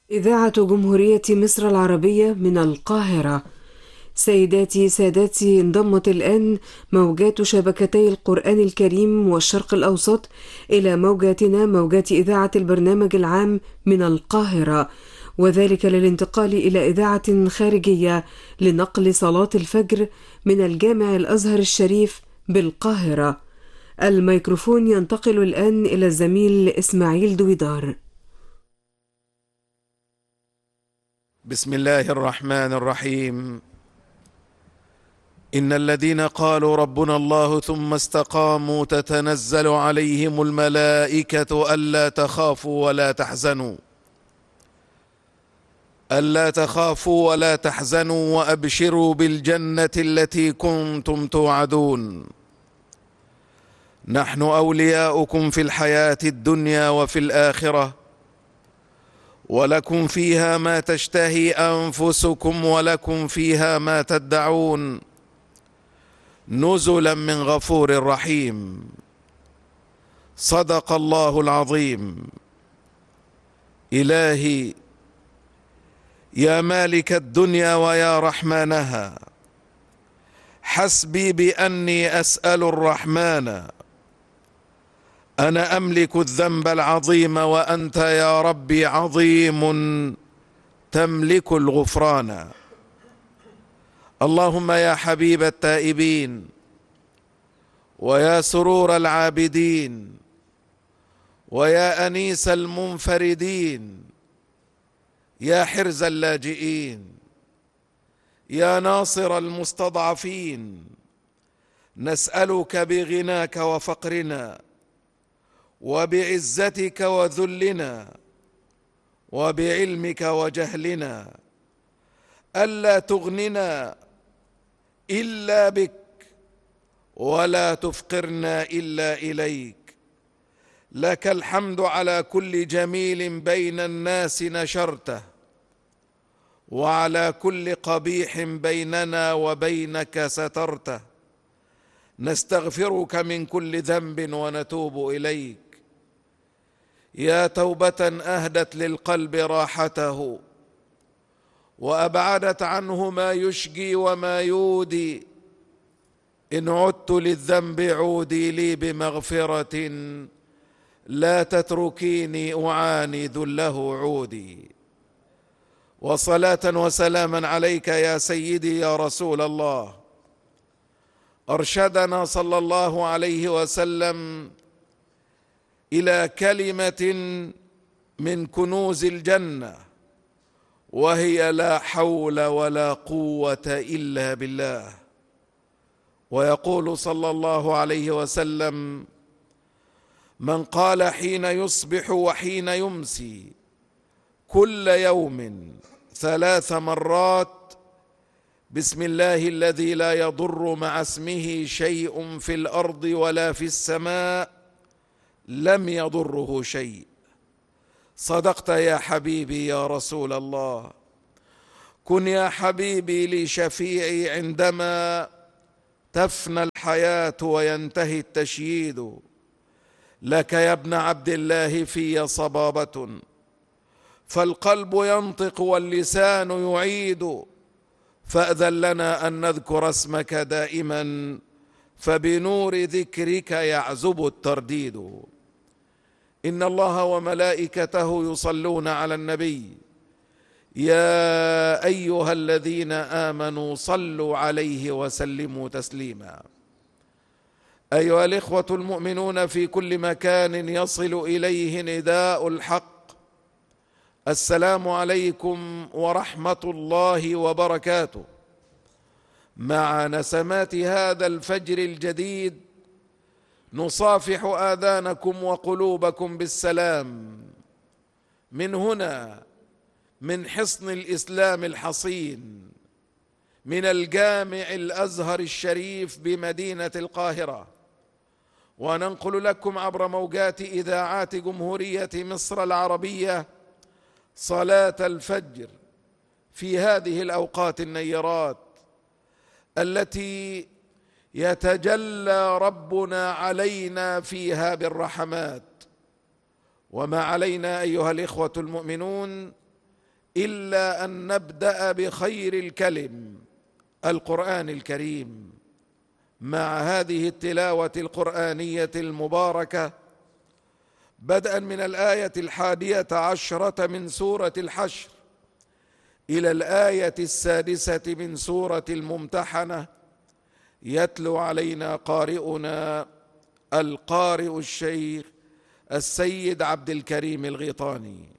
إذاعة جمهورية مصر العربية من القاهرة. سيداتي سادتي، انضمت الآن موجات شبكتي القرآن الكريم والشرق الأوسط إلى موجاتنا، موجات إذاعة البرنامج العام من القاهرة، وذلك للانتقال إلى إذاعة خارجية لنقل صلاة الفجر من الجامع الأزهر الشريف بالقاهرة. الميكروفون ينتقل الآن إلى الزميل إسماعيل دويدار. بسم الله الرحمن الرحيم. إن الذين قالوا ربنا الله ثم استقاموا تتنزل عليهم الملائكة ألا تخافوا ولا تحزنوا وأبشروا بالجنة التي كنتم توعدون. نحن أولياؤكم في الحياة الدنيا وفي الآخرة، ولكم فيها ما تشتهي أنفسكم ولكم فيها ما تدعون، نزلا من غفور رحيم. صدق الله العظيم. إلهي يا مالك الدنيا ويا رحمنها، حسبي بأني أسأل الرحمن. أنا أملك الذنب العظيم وأنت يا ربي عظيم تملك الغفران. اللهم يا حبيب التائبين ويا سرور العابدين ويا أنيس المنفردين، يا حرز اللاجئين، يا ناصر المستضعفين، نسألك بغناك وفقرنا وبعزتك وذلنا وبعلمك وجهلنا ألا تغننا إلا بك ولا تفقرنا إلا إليك. لك الحمد على كل جميل بين الناس نشرته، وعلى كل قبيح بيننا وبينك سترته. نستغفرك من كل ذنب ونتوب إليك، يا توبة أهدت للقلب راحته وأبعدت عنه ما يشقي وما يودي. إن عدت للذنب عودي لي بمغفرة، لا تتركيني أعاني ذله عودي. وصلاة وسلاما عليك يا سيدي يا رسول الله. أرشدنا صلى الله عليه وسلم إلى كلمة من كنوز الجنة، وهي لا حول ولا قوة إلا بالله. ويقول صلى الله عليه وسلم: من قال حين يصبح وحين يمسي كل يوم 3 مرات بسم الله الذي لا يضر مع اسمه شيء في الأرض ولا في السماء، لم يضره شيء. صدقت يا حبيبي يا رسول الله. كن يا حبيبي لي شفيعي عندما تفنى الحياة وينتهي التشييد. لك يا ابن عبد الله في صبابة، فالقلب ينطق واللسان يعيد. فأذن لنا أن نذكر اسمك دائما، فبنور ذكرك يعزب الترديد. إن الله وملائكته يصلون على النبي، يا أيها الذين آمنوا صلوا عليه وسلموا تسليما. أيها الإخوة المؤمنون في كل مكان يصل إليه نداء الحق، السلام عليكم ورحمة الله وبركاته. مع نسمات هذا الفجر الجديد نصافح آذانكم وقلوبكم بالسلام من هنا، من حصن الإسلام الحصين، من الجامع الأزهر الشريف بمدينة القاهرة. وننقل لكم عبر موجات إذاعات جمهورية مصر العربية صلاة الفجر في هذه الأوقات النيرات التي يتجلى ربنا علينا فيها بالرحمات. وما علينا أيها الإخوة المؤمنون إلا أن نبدأ بخير الكلم، القرآن الكريم، مع هذه التلاوة القرآنية المباركة، بدءا من الآية 11 من سورة الحشر إلى الآية 6 من سورة الممتحنة. يتلو علينا قارئنا القارئ الشيخ السيد عبد الكريم الغيطاني.